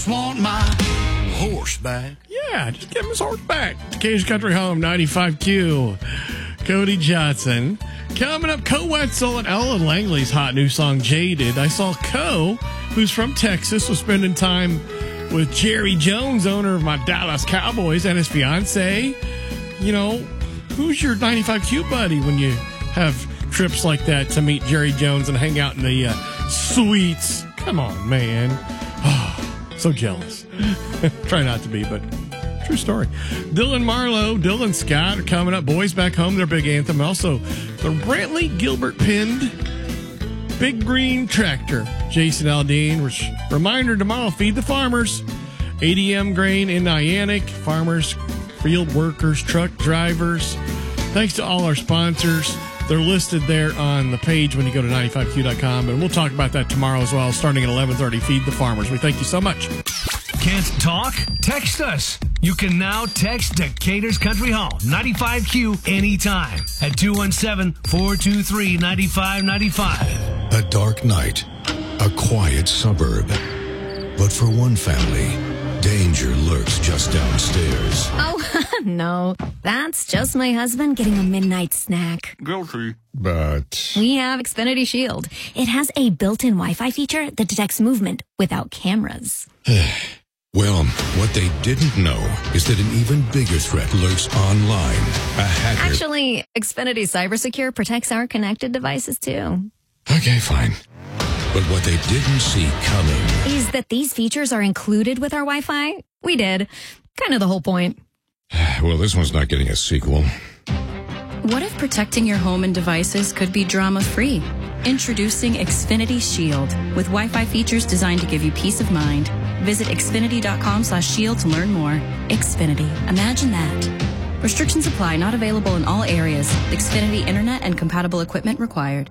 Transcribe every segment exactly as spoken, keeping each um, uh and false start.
just want my horse back. Yeah, just give him his horse back. Decatur's Country Home, ninety-five Q. Cody Johnson. Coming up, Co Wetzel and Ellen Langley's hot new song, Jaded. I saw Co, who's from Texas, was spending time with Jerry Jones, owner of my Dallas Cowboys, and his fiance. You know, who's your ninety-five Q buddy when you have trips like that to meet Jerry Jones and hang out in the uh, suites? Come on, man. Oh, so jealous. Try not to be, but true story. Dylan Marlowe, Dylan Scott are coming up. Boys Back Home, their big anthem. Also, the Brantley Gilbert pinned Big Green Tractor. Jason Aldean. Which, reminder tomorrow, feed the farmers. A D M grain in Niantic. Farmers, field workers, truck drivers. Thanks to all our sponsors. They're listed there on the page when you go to ninety-five Q dot com. And we'll talk about that tomorrow as well, starting at eleven thirty. Feed the farmers. We thank you so much. Can't talk? Text us. You can now text Decatur's Country Home, ninety-five Q, anytime at two one seven, four two three, nine five nine five. A dark night, a quiet suburb. But for one family, danger lurks just downstairs. Oh, no. That's just my husband getting a midnight snack. Guilty. But We have Xfinity Shield. It has a built-in Wi-Fi feature that detects movement without cameras. well, what they didn't know is that an even bigger threat lurks online. A hacker. Actually, Xfinity CyberSecure protects our connected devices, too. Okay, fine. But what they didn't see coming Is that these features are included with our Wi-Fi? We did. Kind of the whole point. Well, this one's not getting a sequel. What if protecting your home and devices could be drama-free? Introducing Xfinity Shield with Wi-Fi features designed to give you peace of mind. Visit xfinity.com slash shield to learn more. Xfinity. Imagine that. Restrictions apply. Not available in all areas. Xfinity Internet and compatible equipment required.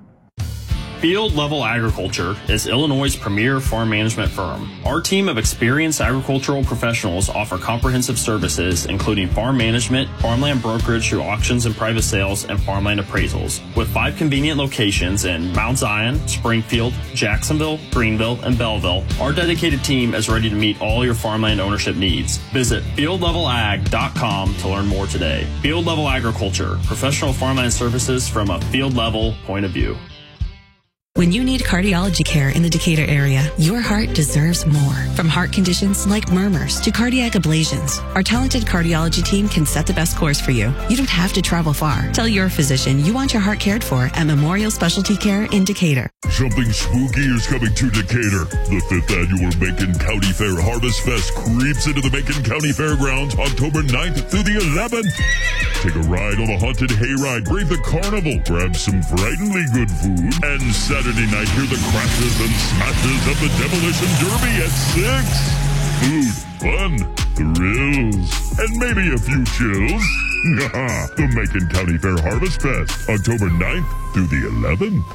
Field Level Agriculture is Illinois' premier farm management firm. Our team of experienced agricultural professionals offer comprehensive services, including farm management, farmland brokerage through auctions and private sales, and farmland appraisals. With five convenient locations in Mount Zion, Springfield, Jacksonville, Greenville, and Belleville, our dedicated team is ready to meet all your farmland ownership needs. Visit field level ag dot com to learn more today. Field Level Agriculture, professional farmland services from a field level point of view. When you need cardiology care in the Decatur area, your heart deserves more. From heart conditions like murmurs to cardiac ablations, our talented cardiology team can set the best course for you. You don't have to travel far. Tell your physician you want your heart cared for at Memorial Specialty Care in Decatur. Something spooky is coming to Decatur. The fifth annual Macon County Fair Harvest Fest creeps into the Macon County Fairgrounds October ninth through the eleventh. Take a ride on the haunted hayride, brave the carnival, grab some frighteningly good food, and Saturday night hear the crashes and smashes of the Demolition Derby at six. Food, fun, thrills, and maybe a few chills. The Macon County Fair Harvest Fest, October ninth through the eleventh.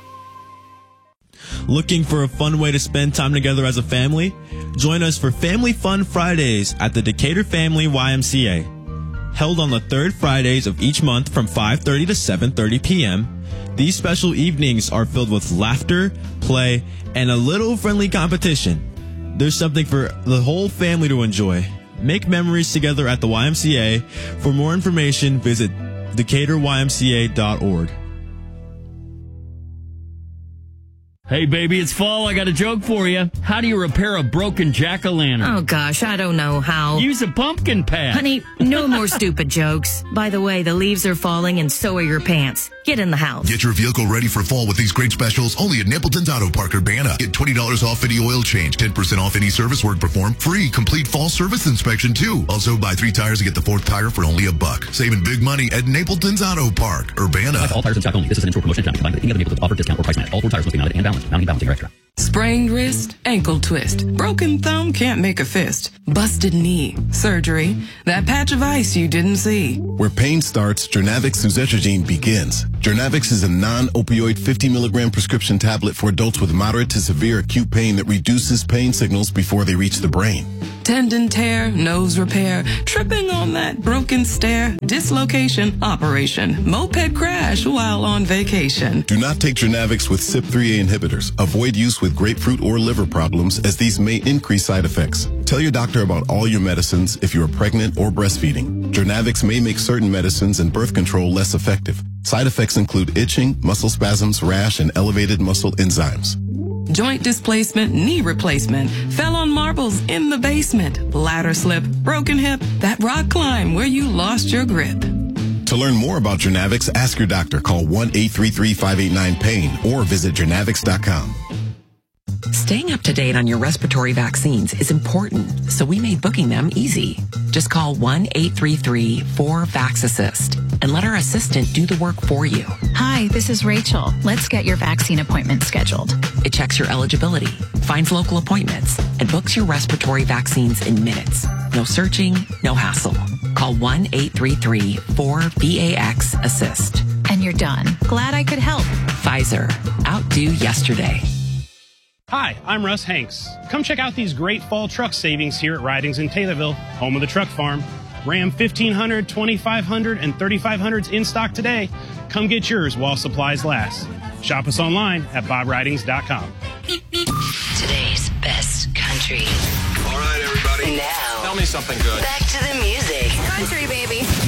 Looking for a fun way to spend time together as a family? Join us for Family Fun Fridays at the Decatur Family Y M C A. Held on the third Fridays of each month from five thirty to seven thirty p.m., these special evenings are filled with laughter, play, and a little friendly competition. There's something for the whole family to enjoy. Make memories together at the Y M C A. For more information, visit decatur y m c a dot org. Hey, baby, it's fall. I got a joke for you. How do you repair a broken jack-o'-lantern? Oh, gosh, I don't know how. Use a pumpkin patch. Honey, no more stupid jokes. By the way, the leaves are falling and so are your pants. Get in the house. Get your vehicle ready for fall with these great specials only at Napleton's Auto Park Urbana. Get twenty dollars off any oil change, ten percent off any service work performed, free complete fall service inspection too. Also, buy three tires and get the fourth tire for only a buck. Saving big money at Napleton's Auto Park Urbana. All tires in stock only. This is an intro promotion not combined with any other Napleton offer, discount, or price match. All four tires must be mounted and balanced. Mounting, balancing are extra. Sprained wrist, ankle twist, broken thumb can't make a fist, busted knee, surgery, that patch of ice you didn't see. Where pain starts, Jernavix suzetrigine begins. Jernavix is a non-opioid fifty milligram prescription tablet for adults with moderate to severe acute pain that reduces pain signals before they reach the brain. tendon tear, nose repair, tripping on that broken stair, dislocation, operation, moped crash while on vacation. Do not take Jernavix with C Y P three A inhibitors. Avoid use with grapefruit or liver problems, as these may increase side effects. Tell your doctor about all your medicines if you are pregnant or breastfeeding. Jernavix may make certain medicines and birth control less effective. Side effects include itching, muscle spasms, rash, and elevated muscle enzymes. Joint displacement, knee replacement, fell on marbles in the basement, ladder slip, broken hip, that rock climb where you lost your grip. To learn more about Jernavix, ask your doctor. Call one eight three three, five eight nine, pain or visit Jernavix dot com. Staying up to date on your respiratory vaccines is important, so we made booking them easy. Just call one eight three three, four, VAX assist and let our assistant do the work for you. Hi, this is Rachel. Let's get your vaccine appointment scheduled. It checks your eligibility, finds local appointments, and books your respiratory vaccines in minutes. No searching, no hassle. Call one eight three three, four, VAX assist. And you're done. Glad I could help. Pfizer. Outdo yesterday. Hi, I'm Russ Hanks. Come check out these great fall truck savings here at Ridings in Taylorville, home of the truck farm. Ram fifteen hundred, twenty-five hundred, and thirty-five hundreds in stock today. Come get yours while supplies last. Shop us online at bob ridings dot com. Today's best country. All right, everybody. Now, tell me something good. Back to the music. Country, baby.